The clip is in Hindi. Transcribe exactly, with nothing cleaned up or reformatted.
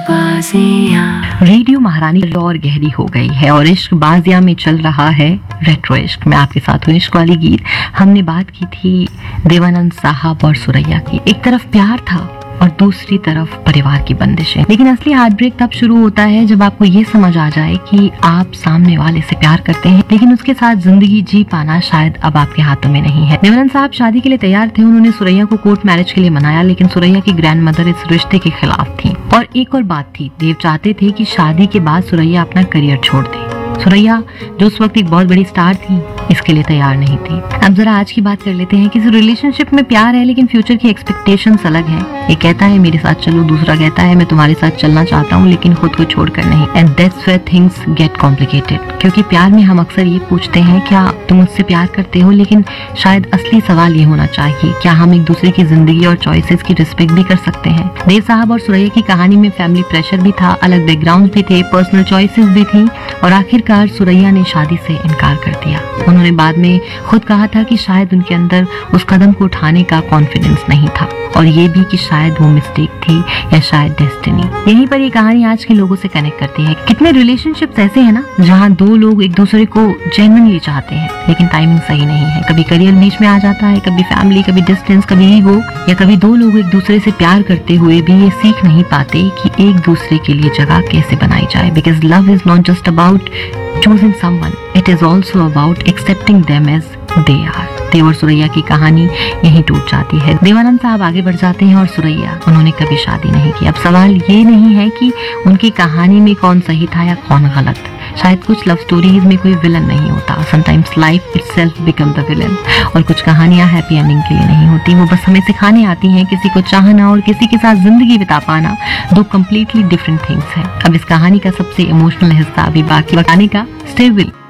रेडियो महारानी और गहरी हो गई है और इश्क बाजिया में चल रहा है रेट्रो इश्क। मैं आपके साथ हूँ। इश्क वाली गीत हमने बात की थी देवानंद साहब और सुरैया की। एक तरफ प्यार था और दूसरी तरफ परिवार की बंदिशें। लेकिन असली हार्ट ब्रेक तब शुरू होता है जब आपको ये समझ आ जाए कि आप सामने वाले से प्यार करते हैं, लेकिन उसके साथ जिंदगी जी पाना शायद अब आपके हाथों में नहीं है। देवानंद साहब शादी के लिए तैयार थे। उन्होंने सुरैया को कोर्ट मैरिज के लिए मनाया, लेकिन सुरैया की ग्रैंड मदर इस रिश्ते के खिलाफ थी। और एक और बात थी, देव चाहते थे कि शादी के बाद सुरैया अपना करियर छोड़ दे। सुरैया जो उस वक्त एक बहुत बड़ी स्टार थी, इसके लिए तैयार नहीं थी। अब जरा आज की बात कर लेते हैं। किसी रिलेशनशिप में प्यार है लेकिन फ्यूचर की एक्सपेक्टेशंस अलग हैं। एक कहता है मेरे साथ चलो, दूसरा कहता है मैं तुम्हारे साथ चलना चाहता हूँ लेकिन खुद को छोड़कर नहीं। And that's where things get complicated. क्योंकि प्यार में हम अक्सर ये पूछते हैं क्या तुम मुझसे प्यार करते हो, लेकिन शायद असली सवाल ये होना चाहिए क्या हम एक दूसरे की जिंदगी और चॉइसेस की रिस्पेक्ट भी कर सकते हैं। देव साहब और सुरैया की कहानी में फैमिली प्रेशर भी था, अलग बैकग्राउंड भी थे, पर्सनल चॉइसेस भी थी और आखिरकार सुरैया ने शादी से इनकार कर दिया। उन्होंने बाद में खुद कहा था कि शायद उनके अंदर उस कदम को उठाने का कॉन्फिडेंस नहीं था और ये भी कि शायद वो मिस्टेक थी या शायद डेस्टिनी। यहीं पर ये कहानी आज के लोगों से कनेक्ट करती है। कितने रिलेशनशिप्स ऐसे हैं ना जहाँ दो लोग एक दूसरे को जेन्युइनली चाहते हैं लेकिन टाइमिंग सही नहीं है। कभी करियर बीच में आ जाता है, कभी फैमिली, कभी डिस्टेंस, कभी ईगो, या कभी दो लोग एक दूसरे से प्यार करते हुए भी ये सीख नहीं पाते कि एक दूसरे के लिए जगह कैसे बनाई जाए। Because love is not just about choosing someone, it is also about accepting them as they are। देव और सुरैया की कहानी यहीं टूट जाती है। देवानंद साहब आगे बढ़ जाते हैं और सुरैया, उन्होंने कभी शादी नहीं की। अब सवाल ये नहीं है कि उनकी कहानी में कौन सही था या कौन गलत। शायद कुछ लव स्टोरीज में कोई विलन नहीं होता, sometimes life itself become the villain. और कुछ कहानियां हैप्पी एंडिंग के लिए नहीं होती, वो बस हमें सिखाने आती हैं किसी को चाहना और किसी के साथ जिंदगी बिता पाना दो कम्प्लीटली डिफरेंट थिंग्स हैं। अब इस कहानी का सबसे इमोशनल हिस्सा अभी बाकी बताने का। Stay will